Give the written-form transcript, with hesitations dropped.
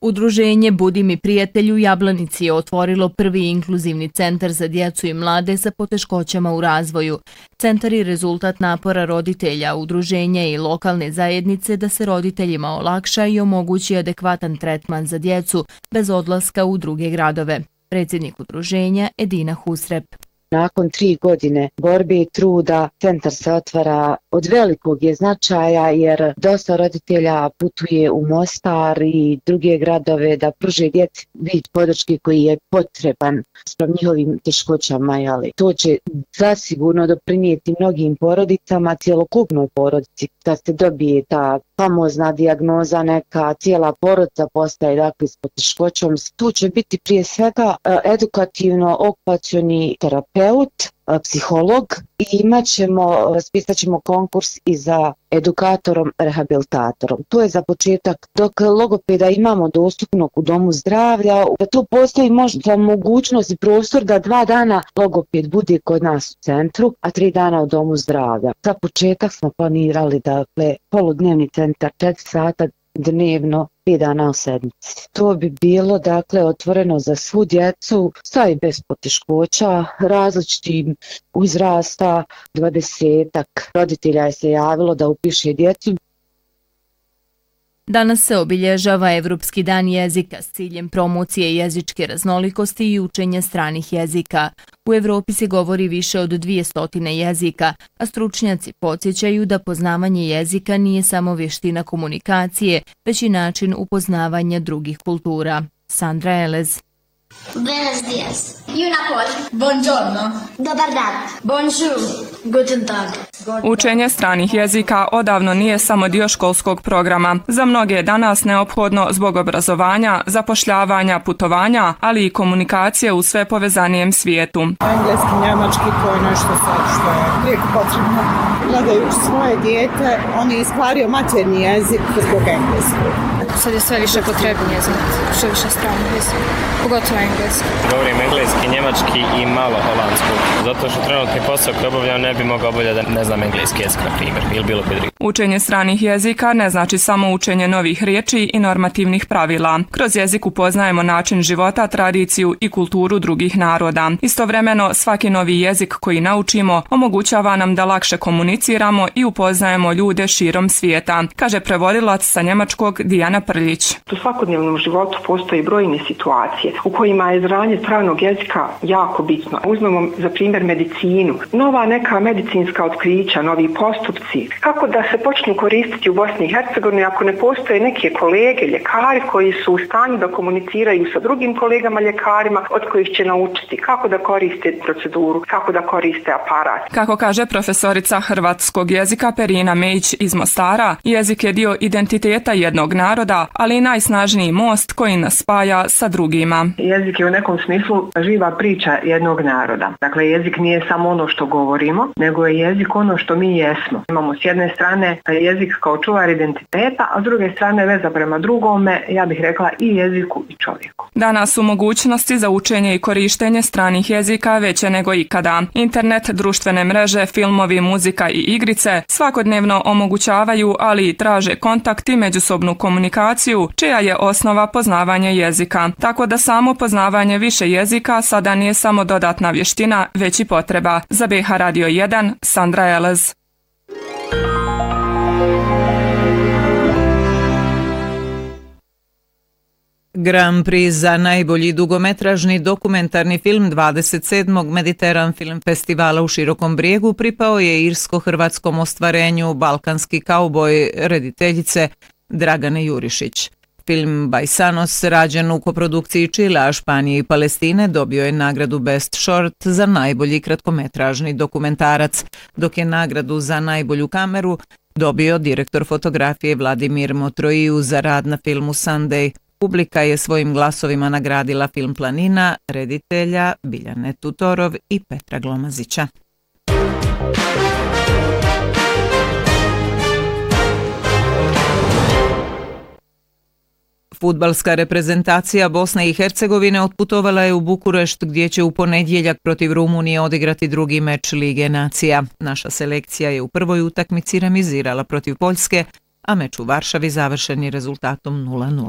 Udruženje Budi mi prijatelj u Jablanici je otvorilo prvi inkluzivni centar za djecu i mlade sa poteškoćama u razvoju. Centar je rezultat napora roditelja, udruženja i lokalne zajednice da se roditeljima olakša i omogući adekvatan tretman za djecu bez odlaska u druge gradove. Predsjednik udruženja Edina Husrep. Nakon 3 godine borbe i truda, centar se otvara. Od velikog je značaja jer dosta roditelja putuje u Mostar i druge gradove da pruže djeci vid podrške koji je potreban sprem njihovim teškoćama. To će zasigurno doprinijeti mnogim porodicama, cjelokupnoj porodici, da se dobije ta famozna dijagnoza, neka cijela porodica postaje s poteškoćom. Tu će biti prije svega edukativno-okupacioni terapeut, psiholog i raspisat ćemo konkurs i za edukatorom, rehabilitatorom. To je za početak. Dok logopeda imamo dostupnog u domu zdravlja, da tu postoji možda mogućnost i prostor da 2 dana logoped bude kod nas u centru, a 3 dana u domu zdravlja. Za početak smo planirali poludnevni centar 4 sata dnevno, 5 dana u sedmici. To bi bilo otvoreno za svu djecu, sa i bez poteškoća, različitim uzrasta, 20-ak roditelja je se javilo da upiše djecu. Danas se obilježava Evropski dan jezika s ciljem promocije jezičke raznolikosti i učenja stranih jezika. U Evropi se govori više od 200 jezika, a stručnjaci podsjećaju da poznavanje jezika nije samo vještina komunikacije, već i način upoznavanja drugih kultura. Sandra Elez. Buenos días. Y una cosa. Buongiorno. Dobar dan. Bonjour. Guten Tag. Učenje stranih jezika odavno nije samo dio školskog programa. Za mnoge je danas neophodno zbog obrazovanja, zapošljavanja, putovanja, ali i komunikacije u sve povezanijem svijetu. Engleski, njemački, to je nešto sad što je prijeko potrebno. Gledajući svoje dijete, on je iskvario maternji jezik zbog engleskog. Sad je sve više potrebnije znati, što više stranih jezika, pogotovo engleski. Govorim engleski, njemački i malo holandskog, zato što trenutni posao koji obavljam ne bi mogao obavljati da ne znam engleski jezik, na primjer, ili bilo koji drugi. Učenje stranih jezika ne znači samo učenje novih riječi i normativnih pravila. Kroz jezik upoznajemo način života, tradiciju i kulturu drugih naroda. Istovremeno, svaki novi jezik koji naučimo omogućava nam da lakše komuniciramo i upoznajemo ljude širom svijeta, kaže prevodilac sa njemačkog Dijana Prljić. U svakodnevnom životu postoji brojne situacije u kojima je znanje stranog jezika jako bitno. Uzmemo za primjer medicinu. Nova neka medicinska otkrića, novi postupci. Kako da se počnu koristiti u Bosni i Hercegovini ako ne postoje neke kolege, ljekari koji su u stanju da komuniciraju sa drugim kolegama ljekarima od kojih će naučiti kako da koriste proceduru, kako da koriste aparat. Kako kaže profesorica hrvatskog jezika Perina Mejić iz Mostara, jezik je dio identiteta jednog naroda, ali i najsnažniji most koji nas spaja sa drugima. Jezik je u nekom smislu živa priča jednog naroda. Dakle, jezik nije samo ono što govorimo, nego je jezik ono što mi jesmo. Imamo s jedne strane jezik kao čuvar identiteta, a s druge strane veza prema drugome, ja bih rekla i jeziku i čovjeku. Danas su mogućnosti za učenje i korištenje stranih jezika veće nego ikada. Internet, društvene mreže, filmovi, muzika i igrice svakodnevno omogućavaju, ali i traže kontakt i međusobnu komunikaciju, čija je osnova poznavanje jezika. Tako da samo poznavanje više jezika sada nije samo dodatna vještina, već i potreba. Za BH Radio 1, Sandra Elez. Grand Prix za najbolji dugometražni dokumentarni film 27. Mediteran Film Festivala u Širokom Brijegu pripao je irsko-hrvatskom ostvarenju Balkanski kauboj rediteljice Dragane Jurišić. Film Bajsanos, rađen u koprodukciji Čilea, Španije i Palestine, dobio je nagradu Best Short za najbolji kratkometražni dokumentarac, dok je nagradu za najbolju kameru dobio direktor fotografije Vladimir Motroiju za rad na filmu Sunday. Publika je svojim glasovima nagradila film Planina, reditelja Biljane Tutorov i Petra Glomazića. Fudbalska reprezentacija Bosne i Hercegovine otputovala je u Bukurešt gdje će u ponedjeljak protiv Rumunije odigrati drugi meč Lige nacija. Naša selekcija je u prvoj utakmici remizirala protiv Poljske, a meč u Varšavi završen je rezultatom 0:0.